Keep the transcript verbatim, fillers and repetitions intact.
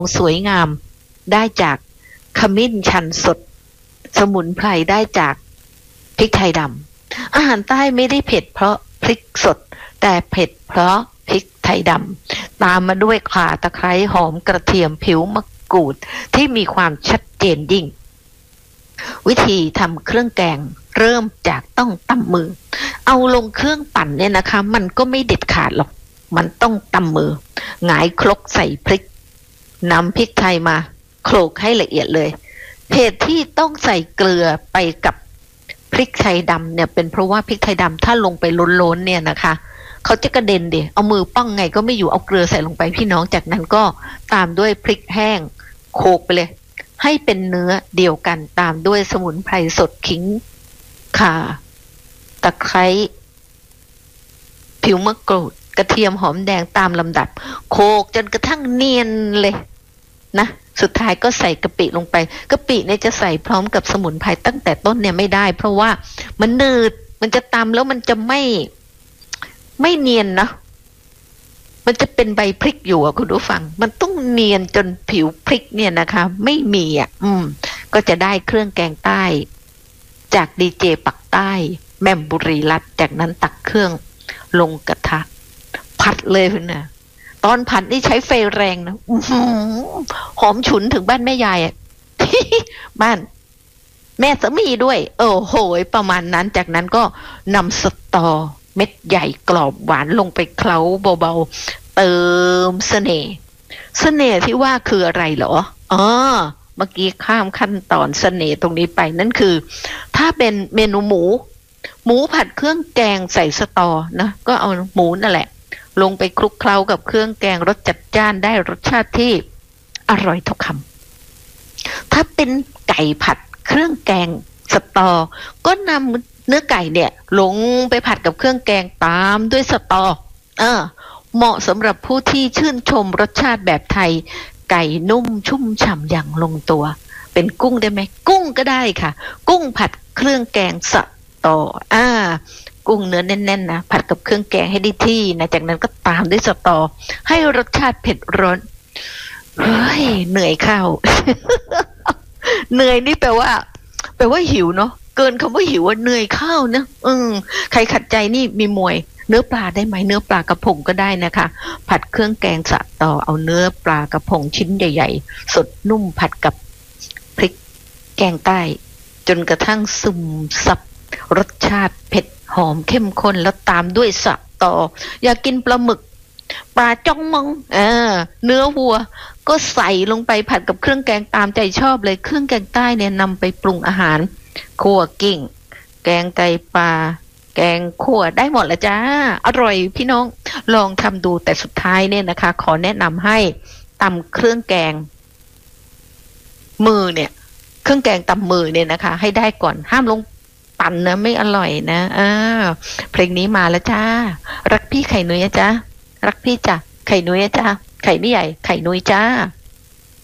สวยงามได้จากขมิ้นชันสดสมุนไพรได้จากพริกไทยดำอาหารใต้ไม่ได้เผ็ดเพราะพริกสดแต่เผ็ดเพราะพริกไทยดำตามมาด้วยข่าตะไคร้หอมกระเทียมผิวมะกรูดที่มีความชัดเจนยิ่งวิธีทำเครื่องแกงเริ่มจากต้องตำมือเอาลงเครื่องปั่นเนี่ยนะคะมันก็ไม่เด็ดขาดหรอกมันต้องตำมือหงายครกใส่พริกนำพริกไทยมาโขลกให้ละเอียดเลยเหตุที่ต้องใส่เกลือไปกับพริกไทยดำเนี่ยเป็นเพราะว่าพริกไทยดำถ้าลงไปล้นๆเนี่ยนะคะเขาจะกระเด็นดิเอามือป้องไงก็ไม่อยู่เอาเกลือใส่ลงไปพี่น้องจากนั้นก็ตามด้วยพริกแห้งโขลกไปเลยให้เป็นเนื้อเดียวกันตามด้วยสมุนไพรสดขิงข่าตะไคร้ผิวมะกรูดกระเทียมหอมแดงตามลำดับโขลกจนกระทั่งเนียนเลยนะสุดท้ายก็ใส่กะปิลงไปกะปิเนี่ยจะใส่พร้อมกับสมุนไพรตั้งแต่ต้นเนี่ยไม่ได้เพราะว่ามันหนืดมันจะตำแล้วมันจะไม่ไม่เนียนนะมันจะเป็นใบพริกอยู่อะคุณผู้ฟังมันต้องเนียนจนผิวพริกเนี่ยนะคะไม่มีอ่ะอืมก็จะได้เครื่องแกงใต้จากดีเจปักใต้แม่มบุรีรัตน์จากนั้นตักเครื่องลงกระทะผัดเลยคุณน่ะตอนผัดนี่ใช้ไฟแรงนะหอมฉุนถึงบ้านแม่ยายอ่ะ บ้านแม่สามีด้วยโอ้โหประมาณนั้นจากนั้นก็นำสตอเม็ดใหญ่กรอบหวานลงไปเคล้าเบาๆเติมเสน่ห์เสน่ห์ที่ว่าคืออะไรเหรออ๋อเมื่อกี้ข้ามขั้นตอนเสน่ห์ตรงนี้ไปนั่นคือถ้าเป็นเมนูหมูหมูผัดเครื่องแกงใส่สตอนะก็เอาหมูนั่นแหละลงไปคลุกเคล้ากับเครื่องแกงรสจัดจ้านได้รสชาติที่อร่อยทุกคำถ้าเป็นไก่ผัดเครื่องแกงสตอก็นำเนื้อไก่เนี่ยลงไปผัดกับเครื่องแกงตามด้วยสตอเออเหมาะสำหรับผู้ที่ชื่นชมรสชาติแบบไทยไก่นุ่มชุ่มฉ่ำอย่างลงตัวเป็นกุ้งได้ไหมกุ้งก็ได้ค่ะกุ้งผัดเครื่องแกงสตออ่ากุ้งเนื้อแน่นๆนะผัดกับเครื่องแกงให้ได้ที่นะจากนั้นก็ตามด้วยสตอให้รสชาติเผ็ดร้อนเฮ้ยเหนื่อยข้าว เหนื่อยนี่แปลว่าแปลว่าหิวเนาะเกินคำว่าหิวว่าเหนื่อยข้าวนะอืมใครขัดใจนี่มีมวยเนื้อปลาได้ไหมเนื้อปลากระพงก็ได้นะคะผัดเครื่องแกงสตอเอาเนื้อปลากระพงชิ้นใหญ่ๆสดนุ่มผัดกับพริกแกงใต้จนกระทั่งซึมซับรสชาติเผ็ดหอมเข้มข้นแล้วตามด้วยสตออยากกินปลาหมึกปลาจ้องมองเออเนื้อวัวก็ใส่ลงไปผัดกับเครื่องแกงตามใจชอบเลยเครื่องแกงใต้เนี่ยนำไปปรุงอาหารคั่วกิ้งแกงไตปลาแกงคั่วได้หมดละจ้าอร่อยพี่น้องลองทำดูแต่สุดท้ายเนี่ยนะคะขอแนะนำให้ตำเครื่องแกงมือเนี่ยเครื่องแกงตำมือเนี่ยนะคะให้ได้ก่อนห้ามลงปั่นนะไม่อร่อยนะอ่าเพลงนี้มาแล้วจ้ารักพี่ไข่นุ้ยจ้ารักพี่จ้ะไข่นุ้ยจ้าไข่ไม่ใหญ่ไข่นุ้ยจ้า